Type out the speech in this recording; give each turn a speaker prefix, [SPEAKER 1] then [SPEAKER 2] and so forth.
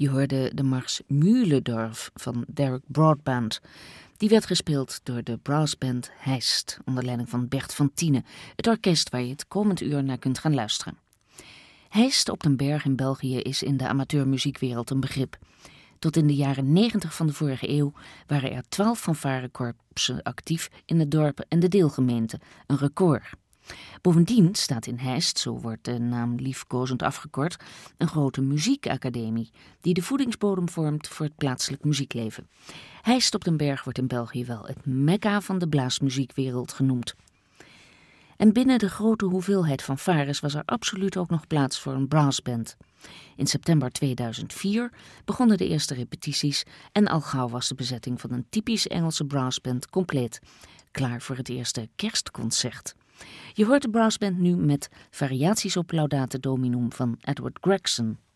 [SPEAKER 1] Je hoorde de mars Mühledorf van Derek Broadband. Die werd gespeeld door de brassband Heist, onder leiding van Bert van Tiene, het orkest waar je het komend uur naar kunt gaan luisteren. Heist op den Berg in België is in de amateurmuziekwereld een begrip. Tot in de jaren 90 van de vorige eeuw waren er 12 fanfarekorpsen actief in het dorp en de deelgemeente, een record. Bovendien staat in Heist, zo wordt de naam liefkozend afgekort, een grote muziekacademie die de voedingsbodem vormt voor het plaatselijk muziekleven. Heist op den Berg wordt in België wel het mekka van de blaasmuziekwereld genoemd. En binnen de grote hoeveelheid fanfares was er absoluut ook nog plaats voor een brassband. In september 2004 begonnen de eerste repetities en al gauw was de bezetting van een typisch Engelse brassband compleet, klaar voor het eerste kerstconcert. Je hoort de brassband nu met variaties op Laudate Dominum van Edward Gregson.